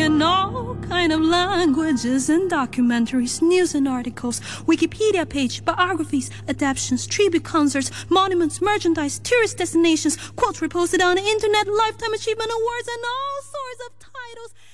in all kind of languages and documentaries, news and articles, Wikipedia page, biographies, adaptions, tribute concerts, monuments, merchandise, tourist destinations, quotes reposted on the internet, lifetime achievement awards, and all sorts of titles.